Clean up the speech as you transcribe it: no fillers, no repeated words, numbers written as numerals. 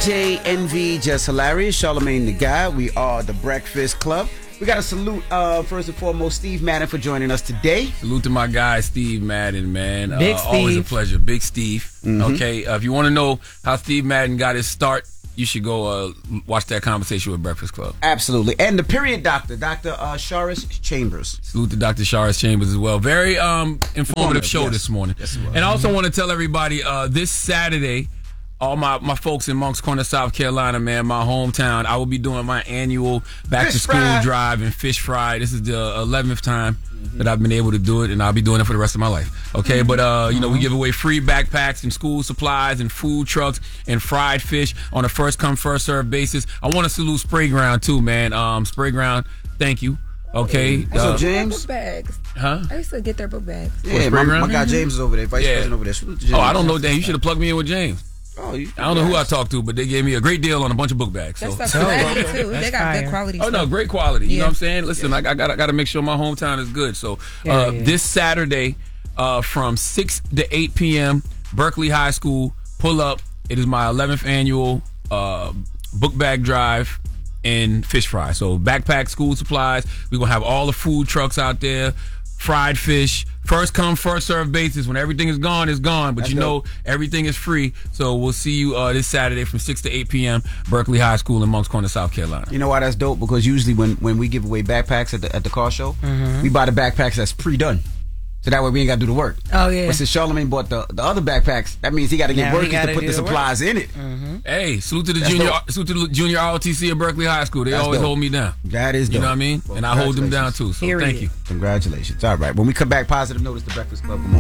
DJ Envy, Just Hilarious, Charlamagne the Guy. We are the Breakfast Club. We got to salute, first and foremost, Steve Madden for joining us today. Salute to my guy, Steve Madden, man. Big Steve. Always a pleasure. Big Steve. Mm-hmm. Okay, if you want to know how Steve Madden got his start, you should go watch that conversation with Breakfast Club. Absolutely. And the period doctor, Dr. Sharis Chambers. Salute to Dr. Sharis Chambers as well. Very informative show this morning. Yes, and I also want to tell everybody this Saturday, all my folks in Moncks Corner, South Carolina, man, my hometown, I will be doing my annual back-to-school drive and fish fry. This is the 11th time that I've been able to do it, and I'll be doing it for the rest of my life. Okay, but, we give away free backpacks and school supplies and food trucks and fried fish on a first-come, first-served basis. I want to salute Sprayground, too, man. Sprayground, thank you. Okay. So James? Book bags. Huh? I used to get their book bags. Yeah, my guy James is over there, vice president over there. Oh, I don't know, Dan. You should have plugged me in with James. Oh, I don't know who I talked to, but they gave me a great deal on a bunch of book bags. That's quality too. They got good quality. Oh no, great quality. You know what I'm saying? Listen, I got to make sure my hometown is good. So this Saturday, from 6 to 8 p.m., Berkeley High School, pull up. It is my 11th annual book bag drive and fish fry. So backpack, school supplies. We're gonna have all the food trucks out there, fried fish. First come, first served basis. When everything is gone, it's gone. But everything is free. So we'll see you this Saturday from 6 to 8 p.m. Berkeley High School in Moncks Corner, South Carolina. You know why that's dope? Because usually when we give away backpacks at the car show, we buy the backpacks that's pre-done. So that way we ain't got to do the work. Oh, yeah. But since Charlamagne bought the other backpacks, that means he got to get working to put the supplies in it. Hey, salute to the junior ROTC at Berkeley High School. They always hold me down. That is dope. You know what I mean? Well, and I hold them down too. So thank you. Congratulations. All right. When we come back, positive notice, the Breakfast Club. Good morning.